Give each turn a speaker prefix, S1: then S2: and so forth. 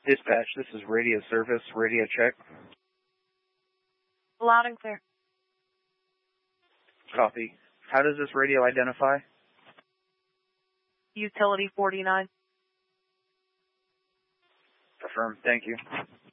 S1: Dispatch, this is radio service, radio check.
S2: Loud and clear.
S1: Copy. How does this radio identify?
S2: Utility 49.
S1: Affirm. Thank you.